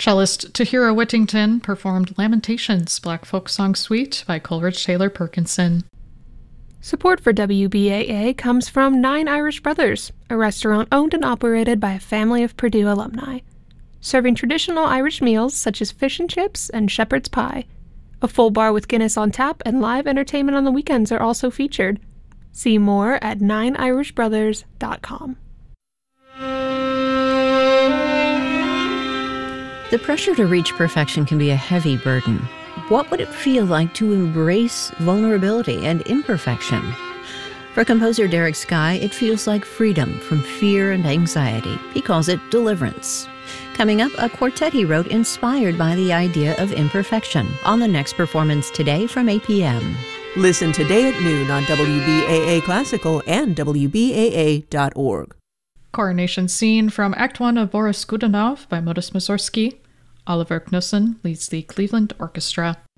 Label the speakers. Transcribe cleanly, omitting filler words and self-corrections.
Speaker 1: Cellist Tahira Whittington performed Lamentations, Black Folk Song Suite by Coleridge Taylor Perkinson.
Speaker 2: Support for WBAA comes from Nine Irish Brothers, a restaurant owned and operated by a family of Purdue alumni, serving traditional Irish meals such as fish and chips and shepherd's pie. A full bar with Guinness on tap and live entertainment on the weekends are also featured. See more at nineirishbrothers.com.
Speaker 3: The pressure to reach perfection can be a heavy burden. What would it feel like to embrace vulnerability and imperfection? For composer Derek Skye, it feels like freedom from fear and anxiety. He calls it deliverance. Coming up, a quartet he wrote inspired by the idea of imperfection on the next performance today from 8 p.m.
Speaker 4: Listen today at noon on WBAA Classical and WBAA.org.
Speaker 1: Coronation Scene from Act 1 of Boris Godunov by Modest Mussorgsky. Oliver Knussen leads the Cleveland Orchestra.